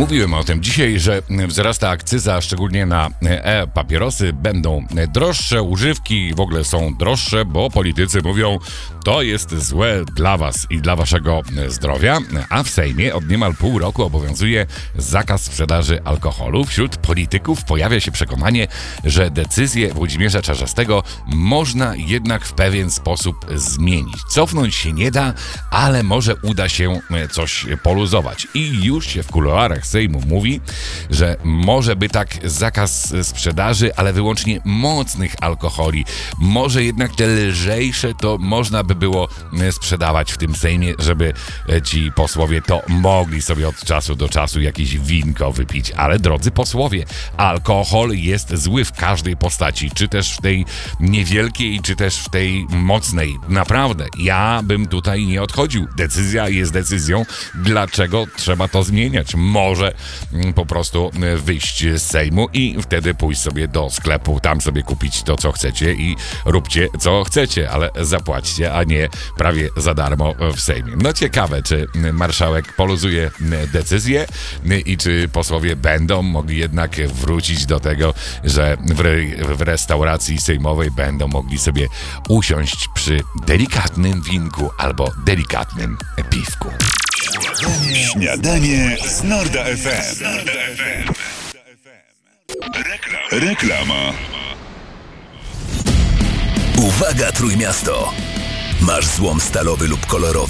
Mówiłem o tym dzisiaj, że wzrasta akcyza, szczególnie na papierosy, będą droższe, używki w ogóle są droższe, bo politycy mówią, to jest złe dla was i dla waszego zdrowia, a w Sejmie od niemal pół roku obowiązuje zakaz sprzedaży alkoholu. Wśród polityków pojawia się przekonanie, że decyzję Włodzimierza Czarzastego można jednak w pewien sposób zmienić. Cofnąć się nie da, ale może uda się coś poluzować. I już się w kuluarach Sejmu mówi, że może by tak zakaz sprzedaży, ale wyłącznie mocnych alkoholi. Może jednak te lżejsze to można by było sprzedawać w tym Sejmie, żeby ci posłowie to mogli sobie od czasu do czasu jakieś winko wypić. Ale drodzy posłowie, alkohol jest zły w każdej postaci, czy też w tej niewielkiej, czy też w tej mocnej. Naprawdę, ja bym tutaj nie odchodził. Decyzja jest decyzją. Dlaczego trzeba to zmieniać? Może po prostu wyjść z Sejmu i wtedy pójść sobie do sklepu, tam sobie kupić to, co chcecie i róbcie, co chcecie, ale zapłaćcie, a nie prawie za darmo w Sejmie. No ciekawe, czy marszałek poluzuje decyzję i czy posłowie będą mogli jednak wrócić do tego, że w restauracji sejmowej będą mogli sobie usiąść przy delikatnym winku albo delikatnym piwku. Śniadanie z Norda FM. Reklama. Uwaga Trójmiasto! Masz złom stalowy lub kolorowy?